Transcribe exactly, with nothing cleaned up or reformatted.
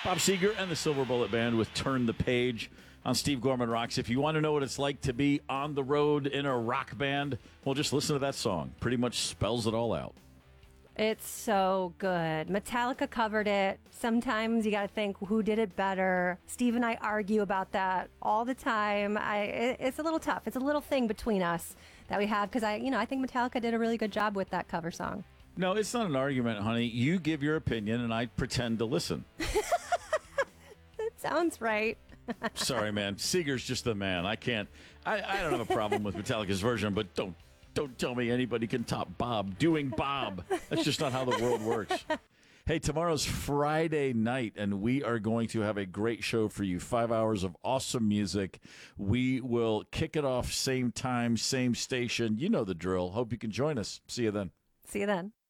Bob Seger and the Silver Bullet Band with Turn the Page on Steve Gorman Rocks. If you want to know what it's like to be on the road in a rock band, well, just listen to that song. Pretty much spells it all out. It's so good. Metallica covered it. Sometimes you got to think, who did it better? Steve and I argue about that all the time. I, it, it's a little tough. It's a little thing between us that we have because I, you know, I think Metallica did a really good job with that cover song. No, it's not an argument, honey. You give your opinion, and I pretend to listen. That sounds right. Sorry, man. Seeger's just the man. I can't. I, I don't have a problem with Metallica's version, but don't don't tell me anybody can top Bob doing Bob. That's just not how the world works. Hey, tomorrow's Friday night, and we are going to have a great show for you. Five hours of awesome music. We will kick it off same time, same station. You know the drill. Hope you can join us. See you then. See you then.